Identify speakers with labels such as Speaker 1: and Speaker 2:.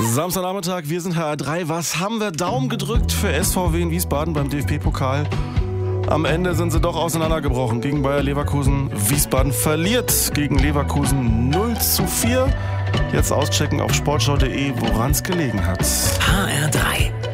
Speaker 1: Samstagnachmittag, wir sind HR3. Was haben wir Daumen gedrückt für SVW in Wiesbaden beim DFB-Pokal? Am Ende sind sie doch auseinandergebrochen gegen Bayer Leverkusen. Wiesbaden verliert gegen Leverkusen 0:4. Jetzt auschecken auf sportschau.de, woran es gelegen hat.
Speaker 2: HR3